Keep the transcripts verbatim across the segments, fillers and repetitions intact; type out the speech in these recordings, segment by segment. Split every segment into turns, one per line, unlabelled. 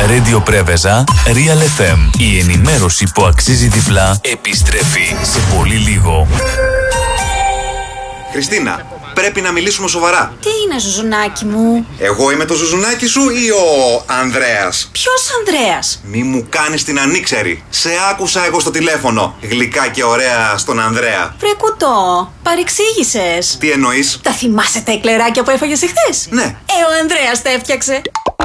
Radio Πρέβεζα, Real εφ εμ. Η ενημέρωση που αξίζει διπλά επιστρέφει σε πολύ λίγο.
Χριστίνα, πρέπει να μιλήσουμε σοβαρά.
Τι είναι, Ζουζουνάκι μου?
Εγώ είμαι το Ζουζουνάκι σου ή ο Ανδρέας?
Ποιος Ανδρέας?
Μη μου κάνεις την ανήξερη. Σε άκουσα εγώ στο τηλέφωνο. Γλυκά και ωραία στον Ανδρέα.
Βρε κουτό, παρεξήγησες.
Τι εννοείς?
Τα θυμάσαι τα εκλεράκια που έφαγες εχθές?
Ναι.
Ε, ο Ανδρέας τα έφτιαξε.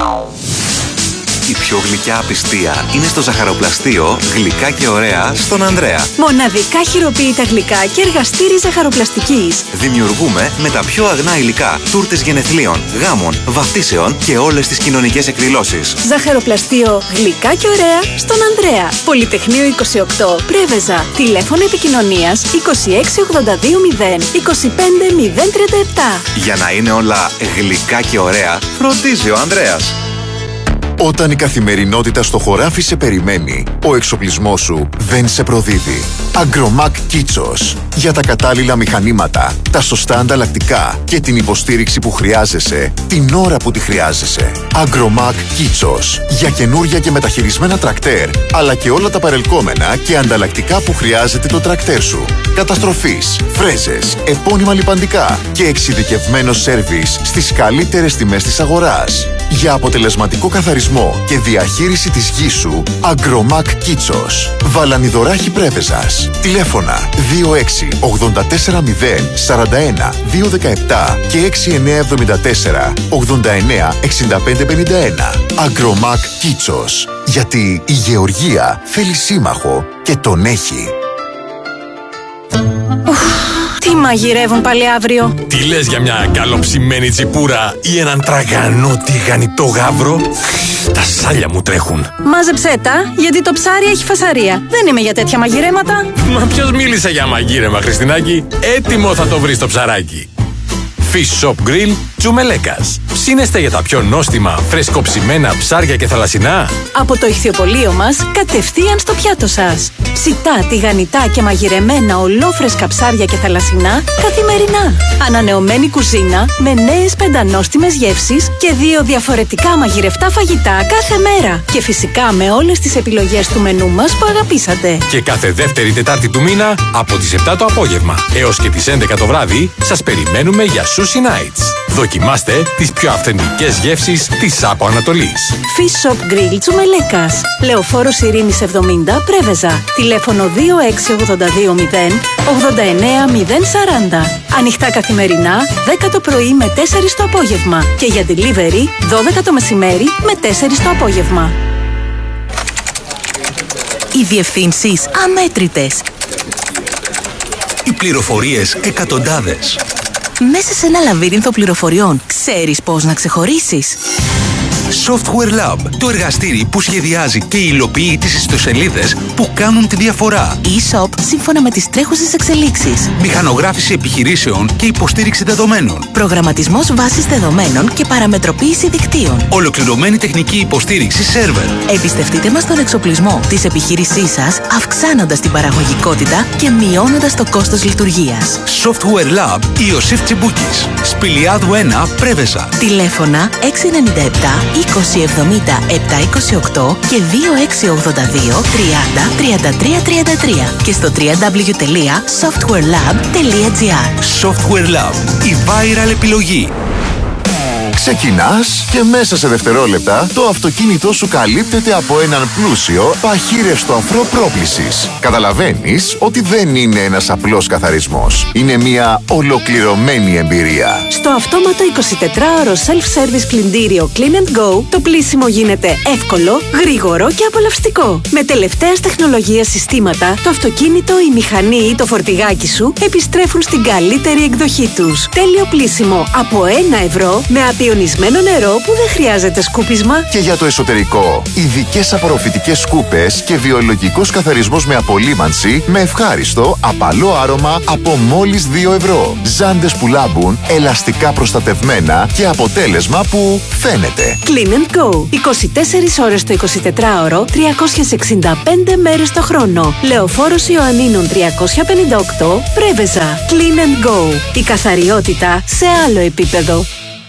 Η πιο γλυκιά απιστία είναι στο ζαχαροπλαστείο Γλυκά και ωραία στον Ανδρέα.
Μοναδικά χειροποίητα γλυκά και εργαστήρι ζαχαροπλαστικής.
Δημιουργούμε με τα πιο αγνά υλικά τούρτες γενεθλίων, γάμων, βαφτίσεων και όλες τις κοινωνικές εκδηλώσεις.
Ζαχαροπλαστείο Γλυκά και ωραία στον Ανδρέα. Πολυτεχνείο είκοσι οκτώ, Πρέβεζα. Τηλέφωνο επικοινωνίας είκοσι έξι ογδόντα δύο μηδέν είκοσι πέντε μηδέν τριάντα επτά.
Για να είναι όλα γλυκά και ωραία, φροντίζει ο Ανδρέας.
Όταν η καθημερινότητα στο χωράφι σε περιμένει, ο εξοπλισμός σου δεν σε προδίδει. Agromac Kitsos. Για τα κατάλληλα μηχανήματα, τα σωστά ανταλλακτικά και την υποστήριξη που χρειάζεσαι, την ώρα που τη χρειάζεσαι. Agromac Kitsos. Για καινούρια και μεταχειρισμένα τρακτέρ, αλλά και όλα τα παρελκόμενα και ανταλλακτικά που χρειάζεται το τρακτέρ σου. Καταστροφής, φρέζες, επώνυμα λιπαντικά και εξειδικευμένο σέρβις στις καλύτερες τιμές της αγοράς. Για αποτελεσματικό καθαρισμό και διαχείριση της γης σου, Agromac Kitsos. Βαλανιδωράχη Πρέβεζας. Τηλέφωνα δύο έξι ογδόντα τέσσερα μηδέν σαράντα ένα δύο δεκαεπτά και έξι εννιά εβδομήντα τέσσερα ογδόντα εννιά εξήντα πέντε πενήντα ένα. Agromac Kitsos. Γιατί η γεωργία θέλει σύμμαχο και τον έχει.
Τι μαγειρεύουν πάλι αύριο?
Τι λες για μια καλοψημένη τσιπούρα ή έναν τραγανό τηγανιτό γάβρο? Τα σάλια μου τρέχουν.
Μάζεψέ τα, γιατί το ψάρι έχει φασαρία. Δεν είμαι για τέτοια μαγειρέματα.
Μα ποιος μίλησε για μαγείρεμα, Χριστινάκη? Έτοιμο θα το βρεις το ψαράκι. Fish Shop Grill Τσουμελέκας. Ψήνεστε για τα πιο νόστιμα, φρεσκοψημένα ψάρια και θαλασσινά?
Από το ηχθιοπωλείο μας, κατευθείαν στο πιάτο σας. Ψητά, τηγανιτά και μαγειρεμένα ολόφρεσκα ψάρια και θαλασσινά καθημερινά. Ανανεωμένη κουζίνα με νέες πεντανόστιμες γεύσεις και δύο διαφορετικά μαγειρευτά φαγητά κάθε μέρα. Και φυσικά με όλες τις επιλογές του μενού μας που αγαπήσατε.
Και κάθε δεύτερη Τετάρτη του μήνα από τις επτά το απόγευμα έως και τις έντεκα το βράδυ σας περιμένουμε για Sushi Nights. Δοκιμάστε τις πιο αυθεντικές γεύσεις της Άπο Ανατολής.
Fish Shop Grill Τσουμελέκας. Λεωφόρος Ειρήνης εβδομήντα, Πρέβεζα. Τηλέφωνο δύο έξι ογδόντα δύο μηδέν ογδόντα εννιά μηδέν σαράντα. Ανοιχτά καθημερινά, δέκα το πρωί με τέσσερα το απόγευμα. Και για delivery, δώδεκα το μεσημέρι με τέσσερα το απόγευμα.
Οι διευθύνσεις αμέτρητες.
Οι πληροφορίες εκατοντάδες.
Μέσα σε ένα λαβύρινθο πληροφοριών, ξέρεις πώς να ξεχωρίσεις?
Software Lab, το εργαστήρι που σχεδιάζει και υλοποιεί τις ιστοσελίδες που κάνουν τη διαφορά.
E-shop σύμφωνα με τις τρέχουσες εξελίξεις.
Μηχανογράφηση επιχειρήσεων και υποστήριξη δεδομένων.
Προγραμματισμός βάσης δεδομένων και παραμετροποίηση δικτύων.
Ολοκληρωμένη τεχνική υποστήριξη σερβερ.
Εμπιστευτείτε μας τον εξοπλισμό της επιχείρησής σας, αυξάνοντας την παραγωγικότητα και μειώνοντας το κόστος λειτουργίας.
Software Lab Ιωσήφ Τσιμπούκης. Σπηλιάδου ένα, Πρέβεζα.
Τηλέφωνα έξι εννιά επτά είκοσι εβδομήντα επτακόσια είκοσι οκτώ και δύο έξι ογδόντα δύο τριάντα τριάντα τρία τριάντα τρία και στο double-u double-u double-u τελεία software lab τελεία gr.
Software Lab, η viral επιλογή.
Ξεκινάς και μέσα σε δευτερόλεπτα το αυτοκίνητό σου καλύπτεται από έναν πλούσιο παχύρευστο αφρό πρόπλησης. Καταλαβαίνεις ότι δεν είναι ένας απλός καθαρισμός. Είναι μια ολοκληρωμένη εμπειρία.
Στο αυτόματο εικοσιτετράωρο self-service πλυντήριο Clean and Go, το πλύσιμο γίνεται εύκολο, γρήγορο και απολαυστικό. Με τελευταίας τεχνολογίας συστήματα, το αυτοκίνητο, η μηχανή ή το φορτηγάκι σου επιστρέφουν στην καλύτερη εκδοχή τους. Τέλειο πλύσιμο από ένα ευρώ με απειονισμένο νερό που δεν χρειάζεται σκούπισμα.
Και για το εσωτερικό, ειδικές απορροφητικές σκούπες και βιολογικός καθαρισμός με απολύμανση με ευχάριστο, απαλό άρωμα από μόλις δύο ευρώ. Ζάντες που λάμπουν, ελαστικά προστατευμένα και αποτέλεσμα που φαίνεται.
Clean and Go. είκοσι τέσσερις ώρες το εικοσιτετράωρο, τριακόσιες εξήντα πέντε μέρες το χρόνο. Λεωφόρος Ιωαννίνων τριακόσια πενήντα οκτώ, Πρέβεζα. Clean and Go. Η καθαριότητα σε άλλο επίπεδο.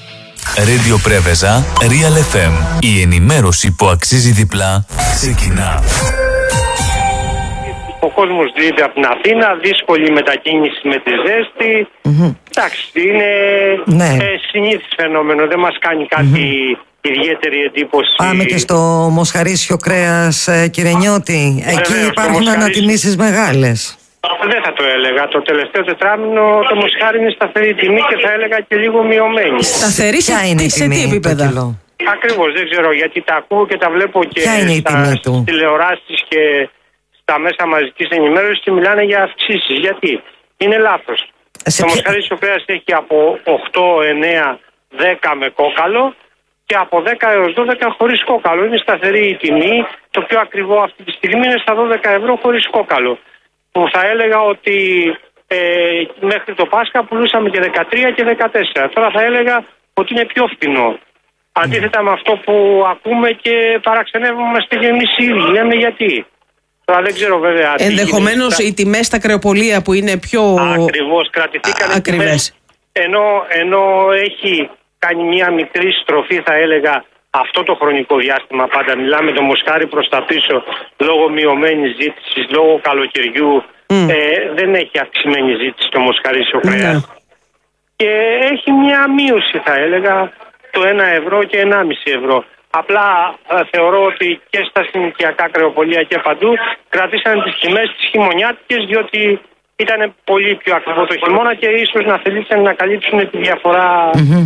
Radio Πρέβεζα, Real εφ εμ. Η ενημέρωση που αξίζει διπλά ξεκινά.
Ο κόσμος δείτε από την Αθήνα, δύσκολη μετακίνηση με τη ζέστη. Mm-hmm. Εντάξει, είναι ναι. ε, συνήθις φαινόμενο, δεν μας κάνει κάτι mm-hmm. ιδιαίτερη εντύπωση.
Πάμε και στο μοσχαρίσιο κρέας, ε, κύριε Νιώτη. Εκεί Βεβαίως, υπάρχουν ανατιμήσεις μεγάλες.
Δεν θα το έλεγα. Το τελευταίο τετράμινο το μοσχάρι είναι σταθερή τιμή και θα έλεγα και λίγο μειωμένη.
Σταθερή σε, τι, σε τι επίπεδα?
Ακριβώς, δεν ξέρω, γιατί τα ακούω και τα βλέπω και στα τηλεοράσεις και στα μέσα μαζικής ενημέρωσης και μιλάνε για αυξήσεις. Γιατί? Είναι λάθος. Σε το ποια... μοσχαρίσιο κρέας έχει από οκτώ, εννέα, δέκα με κόκαλο και από δέκα έως δώδεκα χωρίς κόκαλο. Είναι σταθερή η τιμή. Το πιο ακριβό αυτή τη στιγμή είναι στα δώδεκα ευρώ χωρίς κόκαλο. Που θα έλεγα ότι ε, μέχρι το Πάσχα πουλούσαμε και δεκατρία και δεκατέσσερα. Τώρα θα έλεγα ότι είναι πιο φθηνό. Mm. Αντίθετα με αυτό που ακούμε και παραξενεύομαστε και εμείς οι ίδιοι. Λέμε γιατί. Τώρα δεν ξέρω βέβαια.
Ενδεχομένως οι τιμές στα κρεοπολία που είναι πιο
ακριβώς κρατηθήκαν ακριβές. Ενώ, ενώ έχει κάνει μια μικρή στροφή θα έλεγα αυτό το χρονικό διάστημα, πάντα μιλάμε το μοσχάρι προς τα πίσω λόγω μειωμένης ζήτησης, λόγω καλοκαιριού mm. ε, δεν έχει αυξημένη ζήτηση το μοσχαρίσιο κρέας mm. και έχει μια μείωση θα έλεγα το ένα ευρώ και ενάμιση ευρώ. Απλά ε, θεωρώ ότι και στα συνοικιακά κρεοπολία και παντού κρατήσαν τις τιμές τις χειμωνιάτικες, διότι ήταν πολύ πιο ακριβό το χειμώνα και ίσως να θελήσαν να καλύψουν τη διαφορά mm-hmm.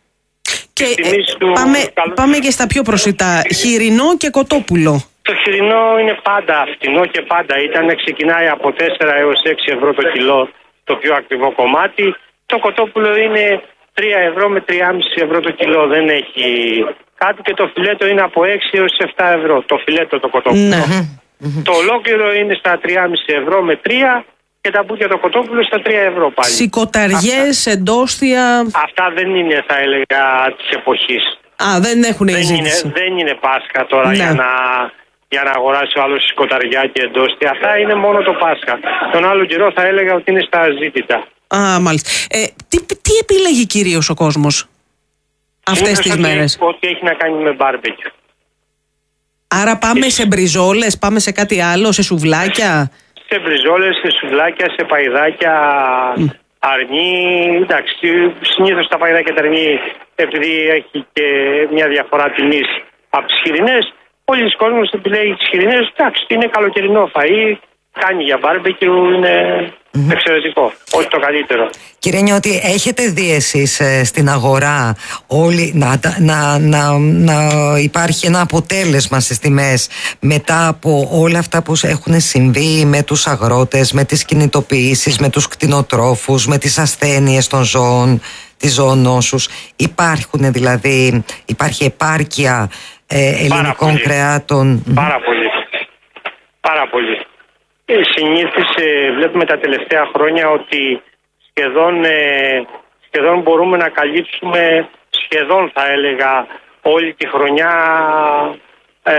Και ε, πάμε, πάμε και στα πιο προσιτά. Χοιρινό και κοτόπουλο.
Το χοιρινό είναι πάντα φτηνό και πάντα ήταν. Ξεκινάει από τέσσερα έως έξι ευρώ το κιλό, το πιο ακριβό κομμάτι. Το κοτόπουλο είναι τρία ευρώ με τρία κόμμα πέντε ευρώ το κιλό. Δεν έχει κάτι και το φιλέτο είναι από έξι έως επτά ευρώ. Το φιλέτο το κοτόπουλο. Ναι. Το ολόκληρο είναι στα τρία κόμμα πέντε ευρώ με τρία και τα μπουκιά το κοτόπουλο στα τρία ευρώ πάλι.
Σικοταριές, εντόστια.
Αυτά δεν είναι θα έλεγα της εποχής.
Α, δεν έχουν
δεν είναι, δεν είναι Πάσχα τώρα ναι. για, να, για να αγοράσει ο άλλος σικοταριά και εντόστια. Αυτά είναι μόνο το Πάσχα. Τον άλλο καιρό θα έλεγα ότι είναι στα αζήτητα.
Α, μάλιστα. Ε, τι, τι επιλέγει κυρίως ο κόσμος αυτές τις μέρες?
Ό,τι έχει να κάνει με μπάρμπεκιου.
Άρα πάμε σε μπριζόλες, πάμε σε κάτι άλλο, σε σουβλάκια?
Σε μπριζόλες, σε σουβλάκια, σε παϊδάκια, mm. αρνί. Εντάξει, συνήθως τα παϊδάκια τα αρνί, επειδή έχει και μια διαφορά τιμής από τις χοιρινές, πολλοί κόσμος επιλέγει τις χοιρινές. Εντάξει, είναι καλοκαιρινό φαΐ, κάνει για μπάρμπεκιου, είναι mm-hmm. εξαιρετικό, όχι το καλύτερο.
Κύριε Νιώτη, έχετε δει εσείς ε, στην αγορά όλοι, να, να, να, να υπάρχει ένα αποτέλεσμα στις τιμές μετά από όλα αυτά που έχουν συμβεί με τους αγρότες, με τις κινητοποιήσεις, με τους κτηνοτρόφους, με τις ασθένειες των ζώων, τις ζωονόσους? Υπάρχουν δηλαδή, υπάρχει επάρκεια ε, ελληνικών κρεάτων?
Πάρα πολύ. Πάρα πολύ. Συνήθως ε, βλέπουμε τα τελευταία χρόνια ότι σχεδόν, ε, σχεδόν μπορούμε να καλύψουμε, σχεδόν θα έλεγα, όλη τη χρονιά, ε,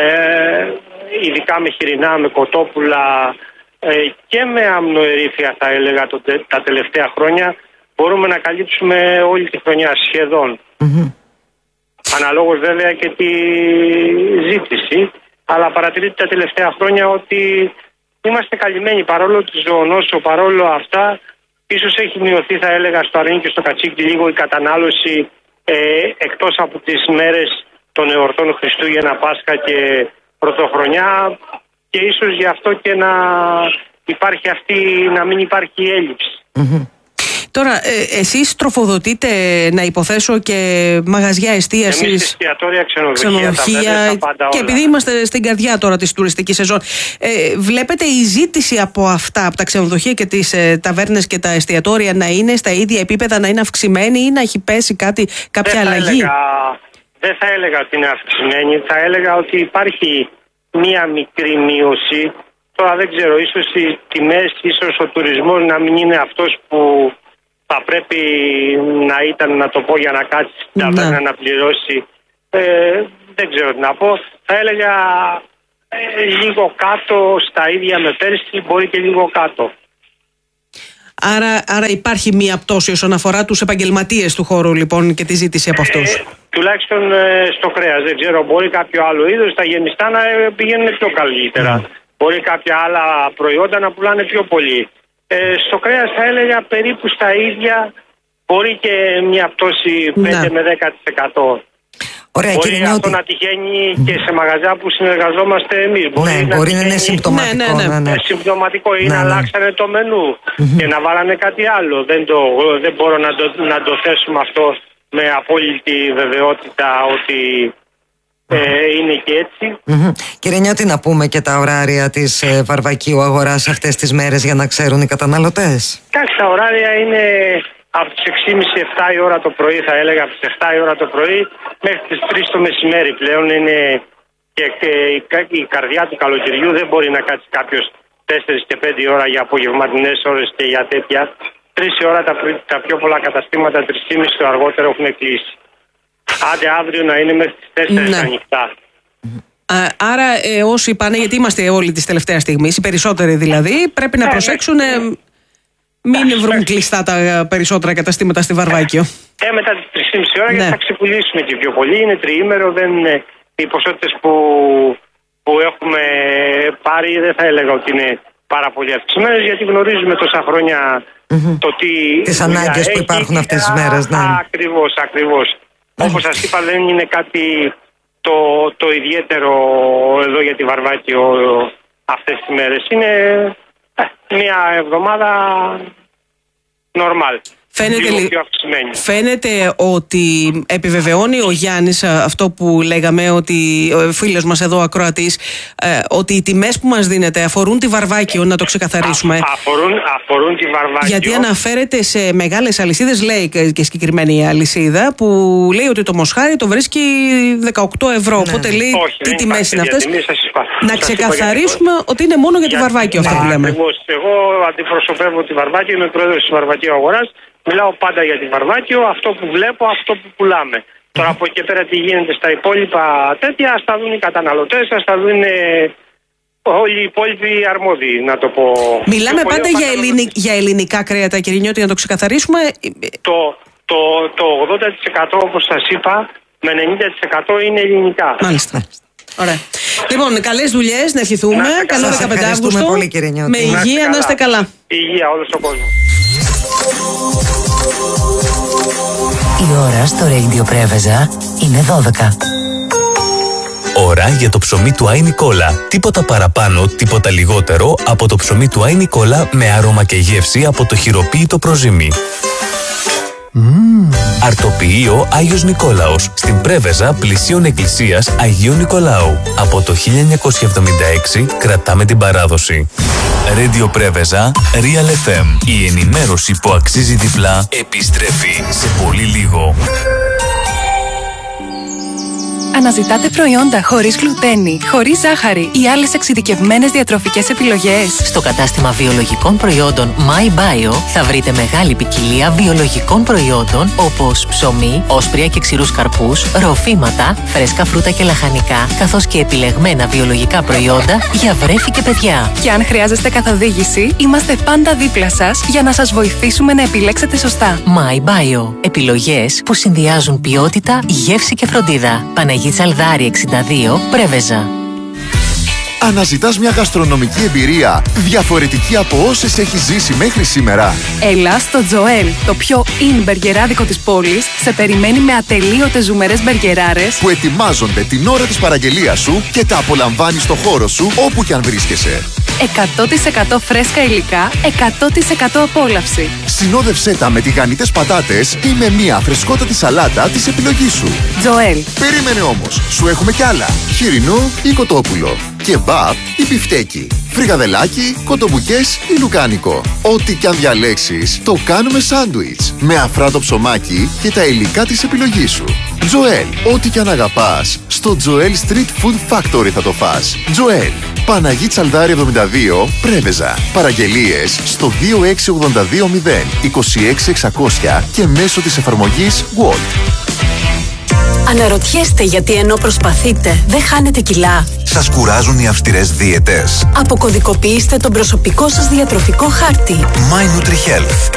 ειδικά με χοιρινά, με κοτόπουλα ε, και με αμνοερήφια θα έλεγα το, τα τελευταία χρόνια, μπορούμε να καλύψουμε όλη τη χρονιά σχεδόν. Mm-hmm. Αναλόγως βέβαια και τη ζήτηση, αλλά παρατηρείται τα τελευταία χρόνια ότι είμαστε καλυμμένοι παρόλο τη ζωονόσο, παρόλο αυτά. Ίσως έχει μειωθεί θα έλεγα στο αρνί και στο κατσίκι λίγο η κατανάλωση ε, εκτός από τις μέρες των εορτών Χριστούγεννα, Πάσχα και Πρωτοχρονιά και ίσως γι' αυτό και να υπάρχει αυτή, να μην υπάρχει έλλειψη.
Mm-hmm. Τώρα, ε, εσείς τροφοδοτείτε, να υποθέσω, και μαγαζιά εστίασης?
Εμείς εστιατόρια, ξενοδοχεία, ξενοδοχεία τα πάντα
και
όλα.
επειδή είμαστε στην καρδιά τώρα της τουριστικής σεζόν, ε, βλέπετε η ζήτηση από αυτά, από τα ξενοδοχεία και τις ε, ταβέρνες και τα εστιατόρια να είναι στα ίδια επίπεδα, να είναι αυξημένη ή να έχει πέσει κάτι, κάποια
δεν
αλλαγή?
Έλεγα, δεν θα έλεγα ότι είναι αυξημένη, θα έλεγα ότι υπάρχει μία μικρή μείωση. Τώρα δεν ξέρω, ίσως οι τιμές, ίσως ο τουρισμός να μην είναι αυτός που θα πρέπει να ήταν, να το πω, για να κάτσει στην ταβέρνα να πληρώσει. Ε, δεν ξέρω τι να πω. Θα έλεγα ε, λίγο κάτω, στα ίδια με πέρσι, μπορεί και λίγο κάτω.
Άρα, άρα υπάρχει μία πτώση όσον αφορά τους επαγγελματίες του χώρου, λοιπόν, και τη ζήτηση από αυτούς. Ε,
τουλάχιστον ε, στο κρέας. Δεν ξέρω, μπορεί κάποιο άλλο είδος, τα γεμιστά να ε, πηγαίνουν πιο καλύτερα. Mm. Μπορεί κάποια άλλα προϊόντα να πουλάνε πιο πολύ. Ε, στο κρέας θα έλεγα περίπου στα ίδια, μπορεί και μια πτώση πέντε με δέκα τοις εκατό.
Ωραία,
μπορεί αυτό
ότι...
να τυχαίνει και σε μαγαζιά που συνεργαζόμαστε εμείς.
Μπορεί, ναι, να, μπορεί να είναι συμπτωματικό. Ναι, ναι, ναι.
Ναι, ναι. Συμπτωματικό ή ναι, να ναι. αλλάξανε το μενού mm-hmm. και να βάλανε κάτι άλλο. Δεν, το, δεν μπορώ να το, να το θέσουμε αυτό με απόλυτη βεβαιότητα ότι ε, είναι και έτσι.
Mm-hmm. Κύριε Νιώτη, να πούμε και τα ωράρια της ε, βαρβακίου αγοράς αυτές τις μέρες για να ξέρουν οι καταναλωτές.
Εντάξει, τα ωράρια είναι από τις έξι και μισή εφτά η ώρα το πρωί, θα έλεγα από τις εφτά η ώρα το πρωί μέχρι τις τρεις το μεσημέρι. Πλέον είναι και, και η, η καρδιά του καλοκαιριού, δεν μπορεί να κάτσει κάποιος τέσσερις και πέντε ώρα για απογευματινές ώρες και για τέτοια. Τρεις η ώρα τα, τα πιο πολλά καταστήματα, τρεις και μισή το αργότερο έχουν κλείσει. Άντε αύριο να είναι μέχρι τις τέσσερις ναι. ανοιχτά.
Άρα ε, όσοι πάνε, γιατί είμαστε όλοι της τελευταίας στιγμής, οι περισσότεροι δηλαδή, πρέπει να ε, προσέξουν... Ε, μην βρουν κλειστά τα περισσότερα καταστήματα στη Βαρβάκιο.
Ε, μετά τις τρεις και μισή ώρα ναι. γιατί θα ξεπουλήσουμε και πιο πολύ. Είναι τριήμερο, δεν είναι οι ποσότητες που, που έχουμε πάρει, δεν θα έλεγα ότι είναι πάρα πολύ αυξημένες, γιατί γνωρίζουμε τόσα χρόνια mm-hmm. το τι.
Τις ανάγκες που υπάρχουν αυτές τις μέρες. Ναι.
Ακριβώς, ακριβώς. Mm-hmm. Όπως σας είπα, δεν είναι κάτι το, το ιδιαίτερο εδώ για τη Βαρβάκιο αυτές τις μέρες. Είναι. Μια εβδομάδα normal.
Φαίνεται, φαίνεται ότι επιβεβαιώνει ο Γιάννης αυτό που λέγαμε, ότι ο φίλος μας εδώ ακροατής, ε, ότι οι τιμές που μας δίνεται αφορούν τη Βαρβάκιο, να το ξεκαθαρίσουμε.
Α, αφορούν, αφορούν τη Βαρβάκιο.
Γιατί αναφέρεται σε μεγάλες αλυσίδες, λέει και συγκεκριμένη η αλυσίδα, που λέει ότι το μοσχάρι το βρίσκει δεκαοκτώ ευρώ. Ναι. Οπότε λέει
όχι,
τι τιμές είναι αυτές.
Τιμές, σας
να σας ξεκαθαρίσουμε ότι είναι μόνο για, για τη Βαρβάκιο αυτό που λέμε.
Εγώ αντιπροσωπεύω τη Βαρβάκιο, είμαι πρόεδρος της Βαρβακίου Αγοράς. Μιλάω πάντα για τη Βαρβάκιο, αυτό που βλέπω, αυτό που πουλάμε. Mm-hmm. Τώρα από εκεί πέρα τι γίνεται στα υπόλοιπα τέτοια, ας τα δουν οι καταναλωτές, ας τα δουν όλοι οι υπόλοιποι αρμόδιοι, να το πω.
Μιλάμε πάντα για, ελληνι... για ελληνικά κρέατα, κύριε Νιώτη, να το ξεκαθαρίσουμε.
Το, το, το ογδόντα τοις εκατό όπως σας είπα, με ενενήντα τοις εκατό είναι ελληνικά.
Μάλιστα. Ωραία. Λοιπόν, καλές δουλειές, να ευχηθούμε. Καλό δεκαπέντε Αυγούστου. Με υγεία, να είστε καλά.
Υγεία, όλος ο κόσμος.
Η ώρα στο Radio Πρέβεζα είναι δώδεκα.
Ώρα για το ψωμί του Άι Νικόλα. Τίποτα παραπάνω, τίποτα λιγότερο από το ψωμί του Άι Νικόλα με άρωμα και γεύση από το χειροποίητο προζύμι. Mm. Αρτοποιείο Άγιος Νικόλαος στην Πρέβεζα πλησίων εκκλησίας Αγίου Νικολάου. Από το χίλια εννιακόσια εβδομήντα έξι κρατάμε την παράδοση. Radio Πρέβεζα, Real εφ εμ. Η ενημέρωση που αξίζει διπλά επιστρέφει σε πολύ λίγο.
Αναζητάτε προϊόντα χωρίς γλουτένη, χωρίς ζάχαρη ή άλλες εξειδικευμένες διατροφικές επιλογές?
Στο κατάστημα βιολογικών προϊόντων MyBio θα βρείτε μεγάλη ποικιλία βιολογικών προϊόντων όπως ψωμί, όσπρια και ξηρούς καρπούς, ροφήματα, φρέσκα φρούτα και λαχανικά, καθώς και επιλεγμένα βιολογικά προϊόντα για βρέφη και παιδιά.
Και αν χρειάζεστε καθοδήγηση, είμαστε πάντα δίπλα σας για να σας βοηθήσουμε να επιλέξετε σωστά.
MyBio. Επιλογές που συνδυάζουν ποιότητα, γεύση και φροντίδα. Παναγία Τσαλδάρη εξήντα δύο, Πρέβεζα.
Αναζητάς μια γαστρονομική εμπειρία διαφορετική από όσες έχεις ζήσει μέχρι σήμερα?
Έλα στο Τζοέλ, το πιο in μπεργκεράδικο της πόλης, σε περιμένει με ατελείωτες ζουμερές μπεργκεράρες
που ετοιμάζονται την ώρα της παραγγελίας σου και τα απολαμβάνεις στο χώρο σου όπου κι αν βρίσκεσαι.
εκατό τοις εκατό φρέσκα υλικά, εκατό τοις εκατό απόλαυση.
Συνόδευσέ τα με τηγανιτές πατάτες ή με μια φρεσκότατη σαλάτα της επιλογής σου.
Τζοέλ.
Περίμενε όμως, σου έχουμε κι άλλα. Χοιρινό ή κοτόπουλο. Κεμπάπ ή μπιφτέκι. Φρικαδελάκι, κοτομπουκές ή λουκάνικο. Ό,τι κι αν διαλέξεις, το κάνουμε σάντουιτς. Με αφράτο ψωμάκι και τα υλικά της επιλογής σου. Τζοέλ. Ό,τι κι αν αγαπάς, στο Τζοέλ Street Food Factory θα το φας. Τζοέλ. Παναγή Τσαλδάρη εβδομήντα δύο, Πρέβεζα. Παραγγελίες στο δύο έξι ογδόντα δύο μηδέν είκοσι έξι εξακόσια και μέσω της εφαρμογής Walt.
Αναρωτιέστε γιατί ενώ προσπαθείτε δεν χάνετε κιλά?
Σας κουράζουν οι αυστηρές δίαιτες?
Αποκωδικοποιήστε τον προσωπικό σας διατροφικό χάρτη.
My NutriHealth.